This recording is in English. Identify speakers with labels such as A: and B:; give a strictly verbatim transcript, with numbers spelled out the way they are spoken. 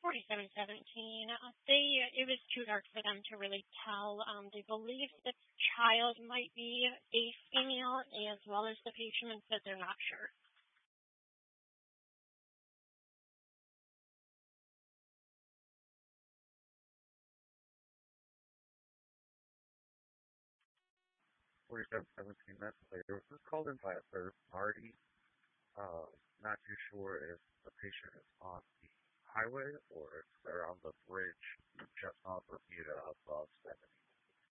A: forty-seven seventeen. Uh, they it was too dark for them to really tell. Um, they believe the child might be a female as well as the patient, but they're not sure.
B: forty-seven seventeen, that's clear. Was this called in by a third party? Uh, not too sure if the patient is on the highway or if they're on the bridge just off Bermuda above seventy.